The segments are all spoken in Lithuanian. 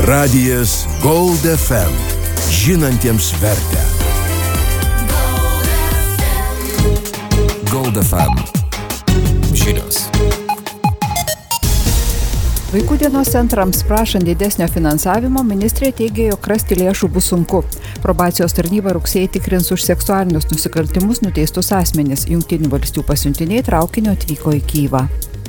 Radijas Gold FM. Žinantiems vertę. Gold FM. Žinios. Vaikų dienos centrams prašant didesnio finansavimo, ministrė teigė, jog rasti lėšų bus sunku. Probacijos tarnyba rugsėjį tikrins už seksualinius nusikaltimus nuteistus asmenis. Jungtinių valstijų pasiuntiniai traukiniu atvyko į Kyjivą.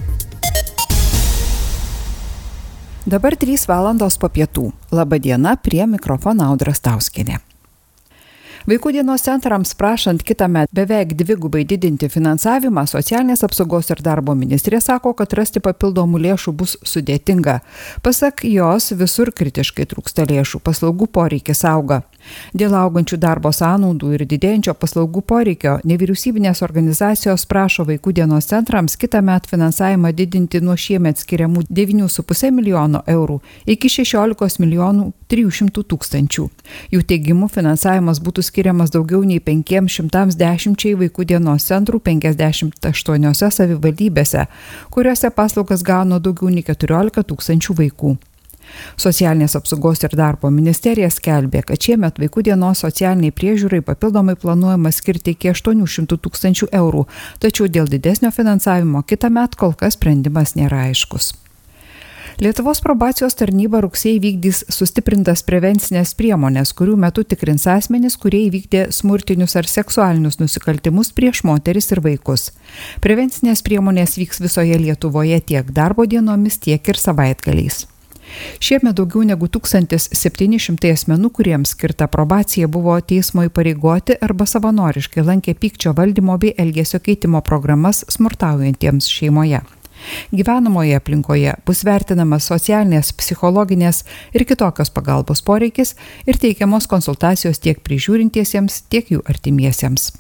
Dabar 3 valandos po pietų. Labą dieną, prie mikrofono Audra Stauskienė. Vaikų dienos centrams prašant kitąmet beveik dvigubai didinti finansavimą, socialinės apsaugos ir darbo ministrė sako, kad rasti papildomų lėšų bus sudėtinga. Pasak jos, visur kritiškai trūksta lėšų, paslaugų poreikis auga. Dėl augančių darbo sąnaudų ir didėjančio paslaugų poreikio, nevyriausybinės organizacijos prašo vaikų dienos centrams kitąmet finansavimą didinti nuo šiemet skiriamų 9,5 milijono eurų iki 16 milijonų 300 tūkstančių. Jų teigimu finansavimas būtų skiriamas daugiau nei 510 vaikų dienos centrų 58 savivaldybėse, kuriuose paslaugas gauna daugiau nei 14 tūkstančių vaikų. Socialinės apsaugos ir darbo ministerija skelbė, kad šiemet vaikų dienos socialiniai priežiūrai papildomai planuojama skirti iki 800 tūkstančių eurų, tačiau dėl didesnio finansavimo kitąmet kol kas sprendimas nėra aiškus. Lietuvos probacijos tarnyba rugsėjį vykdys sustiprintas prevencinės priemonės, kurių metu tikrins asmenis, kurie įvykdė smurtinius ar seksualinius nusikaltimus prieš moteris ir vaikus. Prevencinės priemonės vyks visoje Lietuvoje tiek darbo dienomis, tiek ir savaitgaliais. Šiemet daugiau negu 1700 asmenų, kuriems skirta probacija, buvo teismo įpareigoti arba savanoriškai lankė pykčio valdymo bei elgesio keitimo programas smurtaujantiems šeimoje. Gyvenamoje aplinkoje bus vertinamas socialinės, psichologinės ir kitokios pagalbos poreikis ir teikiamos konsultacijos tiek prižiūrintiesiems, tiek jų artimiesiems.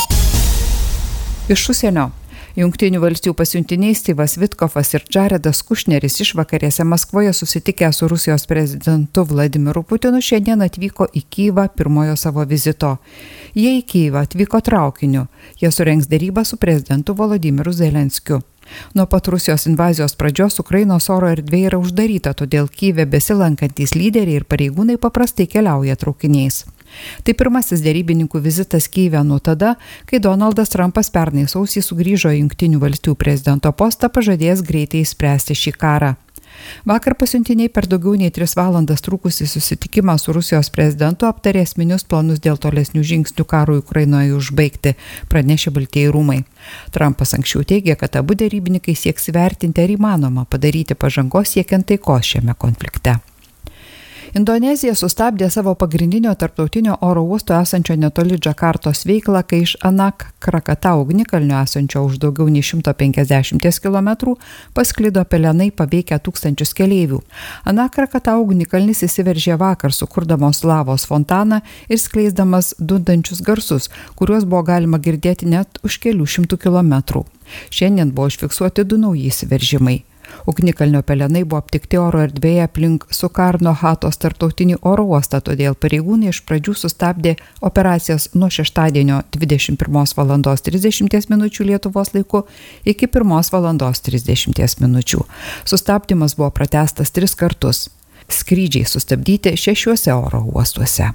Iš užsienio. Jungtinių valstijų pasiuntiniai Steve'as Witkoffas ir Jaredas Kušneris išvakarėse Maskvoje susitikę su Rusijos prezidentu Vladimiru Putinu šiandien atvyko į Kyjivą pirmojo savo vizito. Jie į Kyjivą atvyko traukiniu. Jie surengs derybą su prezidentu Volodymyru Zelenskiu. Nuo pat Rusijos invazijos pradžios Ukrainos oro erdvė yra uždaryta, todėl Kyjive besilankantys lyderiai ir pareigūnai paprastai keliauja traukiniais. Tai pirmasis derybininkų vizitas Kyjive nuo tada, kai Donaldas Trumpas pernai sausį sugrįžo į Jungtinių valstijų prezidento postą, pažadėjęs greitai išspręsti šį karą. Vakar pasiuntiniai per daugiau nei 3 valandas trukusį susitikimą su Rusijos prezidentu aptarė esminius planus dėl tolesnių žingsnių karui Ukrainoje užbaigti, pranešė Baltieji rūmai. Trumpas anksčiau teigė, kad abu derybininkai sieks įvertinti, ar įmanoma padaryti pažangos siekiant taikos šiame konflikte. Indonezija sustabdė savo pagrindinio tarptautinio oro uosto esančio netoli Džakartos veiklą, kai iš Anak Krakatau ugnikalnio esančio už daugiau nei 150 km pasklido pelenai paveikę tūkstančius keleivių. Anak Krakatau ugnikalnis įsiveržė vakar, sukurdamos lavos fontaną ir skleisdamas dundančius garsus, kuriuos buvo galima girdėti net už kelių šimtų kilometrų. Šiandien buvo užfiksuoti 2 nauji įsiveržimai. Ugnikalnio pelenai buvo aptikti oro erdvėje aplink Sukarno Hatos tarptautinį oro uostą, todėl pareigūnai iš pradžių sustabdė operacijas nuo šeštadienio 21 valandos 30 minučių Lietuvos laiku iki 1 valandos 30 minučių. Sustabdymas buvo pratęstas 3 kartus. Skrydžiai sustabdyti 6 oro uostuose.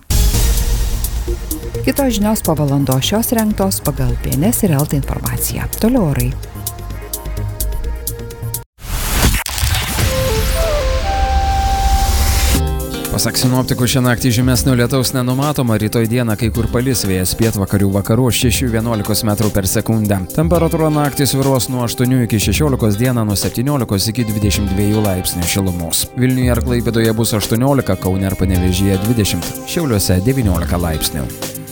Kitos žinios po valandos šios rengtos pagal BNS ir LT informaciją. Toliau orai. Pasak sinoptikų, šią naktį žymesnio lietaus nenumatoma, rytoj dieną kai kur palis, vėjas pietvakarių vakarų 6–11 metrų per sekundę. Temperatūra naktį svyruos nuo 8 iki 16, dieną nuo 17 iki 22 laipsnių šilumos. Vilniuje ir Klaipėdoje bus 18, Kaune ir Panevėžyje 20, Šiauliuose 19 laipsnių.